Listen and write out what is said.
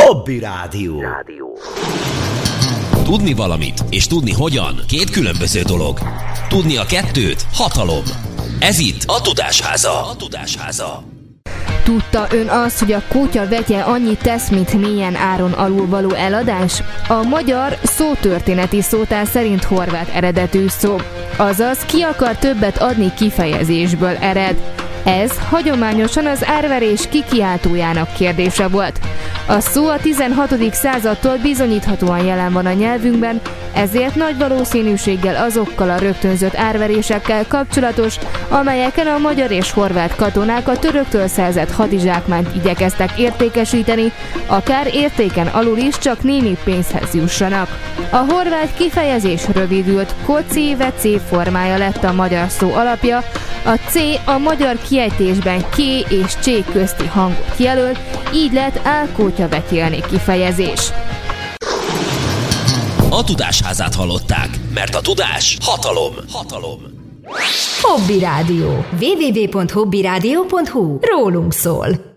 Hobby Rádió. Tudni valamit és tudni hogyan két különböző dolog. Tudni a kettőt hatalom. Ez itt a Tudásháza. Tudta ön azt, hogy a kutya vetje annyit tesz, mint mélyen áron alul való eladás? A magyar szótörténeti szótár szerint horvát eredetű szó, azaz ki akar többet adni kifejezésből ered. Ez hagyományosan az árverés kikiáltójának kérdése volt. A szó a 16. századtól bizonyíthatóan jelen van a nyelvünkben, ezért nagy valószínűséggel azokkal a rögtönzött árverésekkel kapcsolatos, amelyeken a magyar és horvát katonák a töröktől szerzett hadizsákmányt igyekeztek értékesíteni, akár értéken alul is csak némi pénzhez jussanak. A horvát kifejezés rövidült, kocé-vecé formája lett a magyar szó alapja, a C a magyar kiejtésben K és C közti hangot jelöl, így lett álkótyavetélni kifejezés. A Tudásházát hallották, mert a tudás hatalom. Hobby Rádió. www.hobbyradio.hu. Rólunk szól.